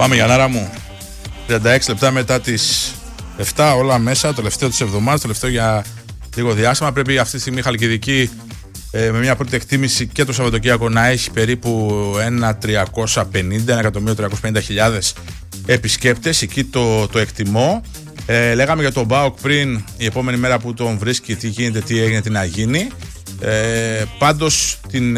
Πάμε Γιαννάρα μου. 36 λεπτά μετά τις 7, όλα μέσα, το τελευταίο της εβδομάδας, το τελευταίο για λίγο διάστημα. Πρέπει αυτή τη στιγμή η Χαλκιδική με μια πρώτη εκτίμηση και το Σαββατοκύριακο να έχει περίπου 1.350.000 επισκέπτες. Εκεί το εκτιμώ. Λέγαμε για τον ΠΑΟΚ πριν, η επόμενη μέρα που τον βρίσκει, τι γίνεται, τι έγινε, τι να γίνει. Πάντως την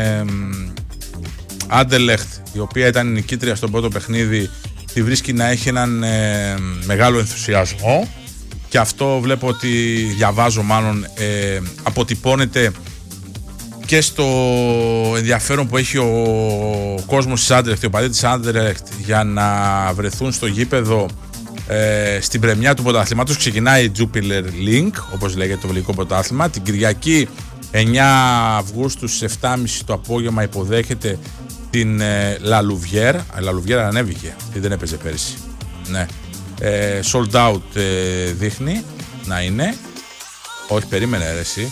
Άντερλεχτ, η οποία ήταν η νικήτρια στο πρώτο παιχνίδι, τη βρίσκει να έχει έναν μεγάλο ενθουσιασμό, και αυτό βλέπω ότι, διαβάζω μάλλον, αποτυπώνεται και στο ενδιαφέρον που έχει ο κόσμος της Άντερλεχτ, οι οπαδοί της Άντερλεχτ, για να βρεθούν στο γήπεδο στην πρεμιά του πρωταθλήματος. Ξεκινάει η Jupiler Link, όπως λέγεται το βελγικό πρωτάθλημα, την Κυριακή 9 Αυγούστου στις 7.30 το απόγευμα υποδέχεται την La Louvière. La Louvière ανέβηκε, δεν έπαιζε πέρυσι. Ναι. Sold out δείχνει να είναι. Όχι, περίμενε ρε εσύ.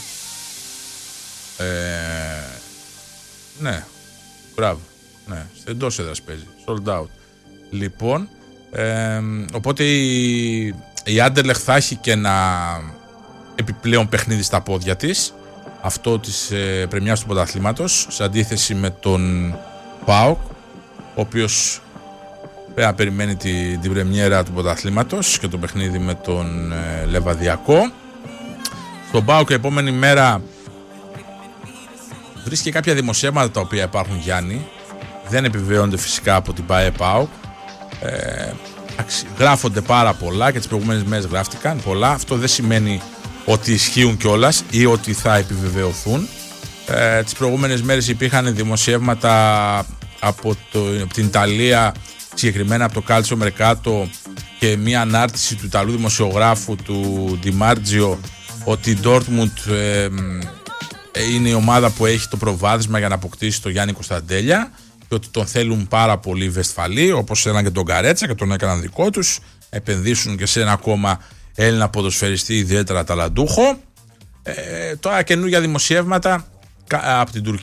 Ναι, μπράβο. Ναι, εντός έδρας παίζει. Sold out. Λοιπόν, οπότε η Άντερλεχτ θα έχει και ένα επιπλέον παιχνίδι στα πόδια της, αυτό της πρεμιάς του πρωταθλήματος, σε αντίθεση με τον ΠΑΟΚ, ο οποίος πρέπει να περιμένει την πρεμιέρα του πρωταθλήματος και το παιχνίδι με τον Λεβαδιακό. Στον ΠΑΟΚ η επόμενη μέρα βρίσκει κάποια δημοσιεύματα τα οποία υπάρχουν, Γιάννη, δεν επιβεβαιώνονται φυσικά από την ΠΑΟΚ. Γράφονται πάρα πολλά και τις προηγούμενες μέρες γράφτηκαν πολλά. Αυτό δεν σημαίνει ότι ισχύουν κιόλας ή ότι θα επιβεβαιωθούν. Τις προηγούμενες μέρες υπήρχαν δημοσιεύματα από την Ιταλία, συγκεκριμένα από το Calcio Mercato, και μια ανάρτηση του Ιταλού δημοσιογράφου του Ντιμάρτζιο ότι η Dortmund είναι η ομάδα που έχει το προβάδισμα για να αποκτήσει τον Γιάννη Κωνσταντέλια, και ότι τον θέλουν πάρα πολύ οι Βεσφαλοί, όπως έλαβαν και τον Καρέτσα και τον έκαναν δικό τους, επενδύσουν και σε ένα ακόμα Έλληνα ποδοσφαιριστή ιδιαίτερα ταλαντούχο. Τώρα καινούργια δημοσιεύματα από την Τουρκία.